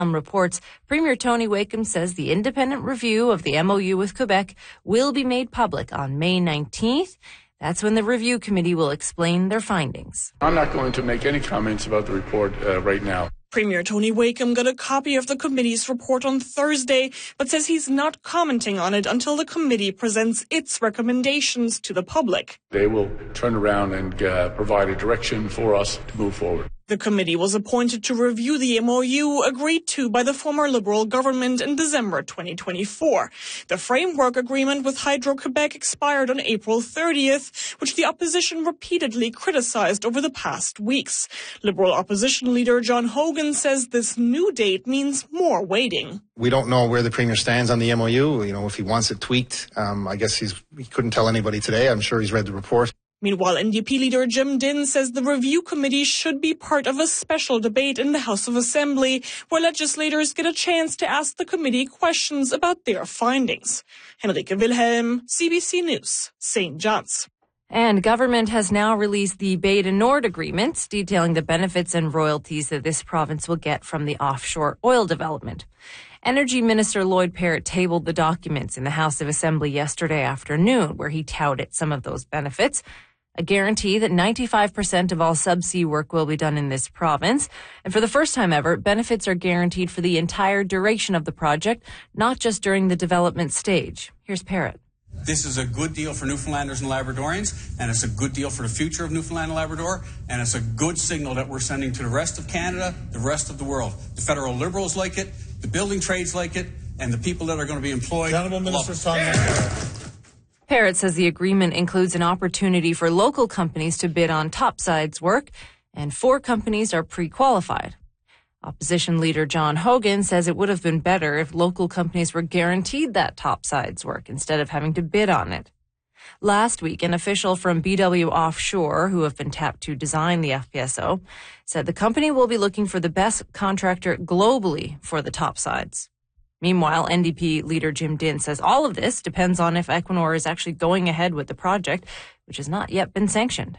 Reports, Premier Tony Wakeham says the independent review of the MOU with Quebec will be made public on May 19th. That's when the review committee will explain their findings. I'm not going to make any comments about the report right now. Premier Tony Wakeham got a copy of the committee's report on Thursday, but says he's not commenting on it until the committee presents its recommendations to the public. They will turn around and provide a direction for us to move forward. The committee was appointed to review the MOU agreed to by the former Liberal government in December 2024. The framework agreement with Hydro-Quebec expired on April 30th, which the opposition repeatedly criticized over the past weeks. Liberal opposition leader John Hogan says this new date means more waiting. We don't know where the Premier stands on the MOU. If he wants it tweaked, I guess he couldn't tell anybody today. I'm sure he's read the report. Meanwhile, NDP leader Jim Dinn says the review committee should be part of a special debate in the House of Assembly where legislators get a chance to ask the committee questions about their findings. Henrike Wilhelm, CBC News, St. John's. And government has now released the Bay du Nord agreements detailing the benefits and royalties that this province will get from the offshore oil development. Energy Minister Lloyd Parrott tabled the documents in the House of Assembly yesterday afternoon, where he touted some of those benefits. A guarantee that 95% of all subsea work will be done in this province. And for the first time ever, benefits are guaranteed for the entire duration of the project, not just during the development stage. Here's Parrott. This is a good deal for Newfoundlanders and Labradorians, and it's a good deal for the future of Newfoundland and Labrador, and it's a good signal that we're sending to the rest of Canada, the rest of the world. The federal Liberals like it, the building trades like it, and the people that are going to be employed love it. Parrott says the agreement includes an opportunity for local companies to bid on topsides work, and 4 companies are pre-qualified. Opposition leader John Hogan says it would have been better if local companies were guaranteed that topsides work instead of having to bid on it. Last week, an official from BW Offshore, who have been tapped to design the FPSO, said the company will be looking for the best contractor globally for the topsides. Meanwhile, NDP leader Jim Dinn says all of this depends on if Equinor is actually going ahead with the project, which has not yet been sanctioned.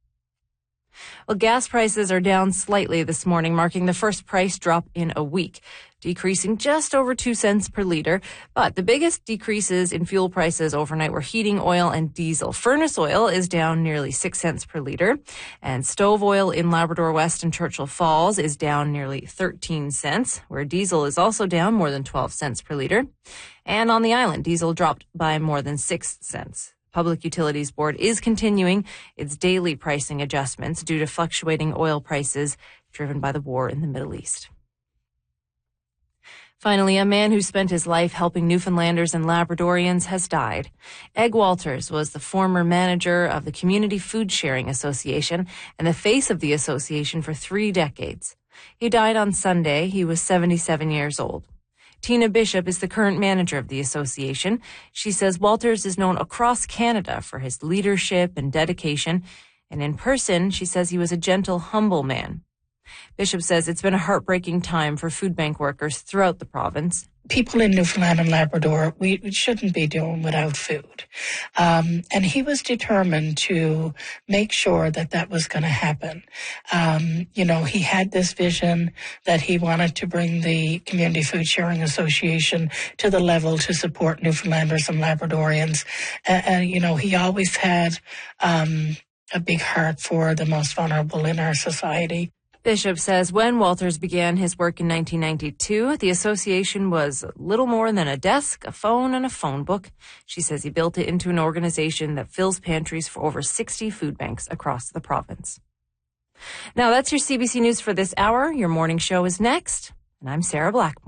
Well, gas prices are down slightly this morning, marking the first price drop in a week, decreasing just over 2 cents per liter. But the biggest decreases in fuel prices overnight were heating oil and diesel. Furnace oil is down nearly 6 cents per liter, and stove oil in Labrador West and Churchill Falls is down nearly 13 cents, where diesel is also down more than 12 cents per liter. And on the island, diesel dropped by more than 6 cents. Public Utilities Board is continuing its daily pricing adjustments due to fluctuating oil prices driven by the war in the Middle East. Finally, a man who spent his life helping Newfoundlanders and Labradorians has died. Egg Walters was the former manager of the Community Food Sharing Association and the face of the association for 3 decades. He died on Sunday. He was 77 years old. Tina Bishop is the current manager of the association. She says Walters is known across Canada for his leadership and dedication, and in person, she says he was a gentle, humble man. Bishop says it's been a heartbreaking time for food bank workers throughout the province. People in Newfoundland and Labrador, we shouldn't be doing without food. And he was determined to make sure that was going to happen. He had this vision that he wanted to bring the Community Food Sharing Association to the level to support Newfoundlanders and Labradorians. He always had a big heart for the most vulnerable in our society. Bishop says when Walters began his work in 1992, the association was little more than a desk, a phone, and a phone book. She says he built it into an organization that fills pantries for over 60 food banks across the province. Now that's your CBC News for this hour. Your morning show is next, and I'm Sarah Blackmore.